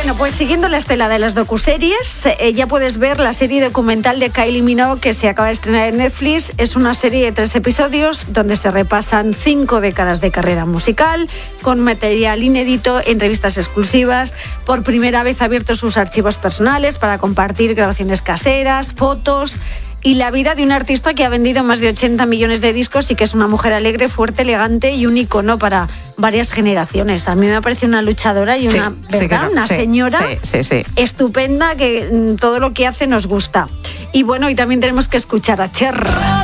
Bueno, pues siguiendo la estela de las docuseries, ya puedes ver la serie documental de Kylie Minogue que se acaba de estrenar en Netflix. Es una serie de 3 episodios donde se repasan 5 décadas de carrera musical, con material inédito, entrevistas exclusivas. Por primera vez ha abierto sus archivos personales para compartir grabaciones caseras, fotos y la vida de un artista que ha vendido más de 80 millones de discos y que es una mujer alegre, fuerte, elegante y un icono para varias generaciones. A mí me parece una luchadora y una, una señora estupenda, que todo lo que hace nos gusta. Y bueno, y también tenemos que escuchar a Cher.